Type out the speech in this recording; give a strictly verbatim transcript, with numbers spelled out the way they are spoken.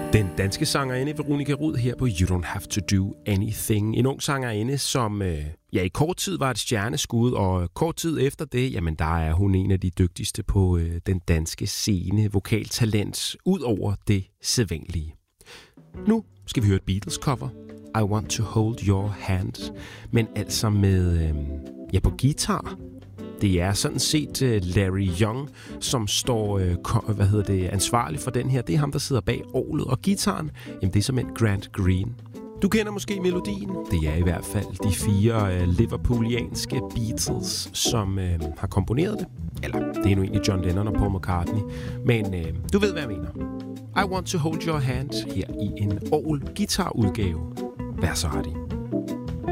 Den danske sangerinde Veronica Rud her på You Don't Have To Do Anything. En ung sangerinde, som øh, ja, i kort tid var et stjerneskud, og kort tid efter det, jamen der er hun en af de dygtigste på øh, den danske scene. Vokaltalent ud over det sædvanlige. Nu skal vi høre et Beatles cover. I Want To Hold Your Hand. Men altså med, øh, ja, på guitar. Det er sådan set uh, Larry Young, som står uh, hvad hedder det, ansvarlig for den her. Det er ham, der sidder bag orglet og gitaren. Jamen, det er simpelthen Grant Green. Du kender måske melodien. Det er i hvert fald de fire uh, liverpoolianske Beatles, som uh, har komponeret det. Eller, det er nu egentlig John Lennon og Paul McCartney. Men uh, du ved, hvad jeg mener. I Want To Hold Your Hand her i en orgel-guitar-udgave. Vær så rettig.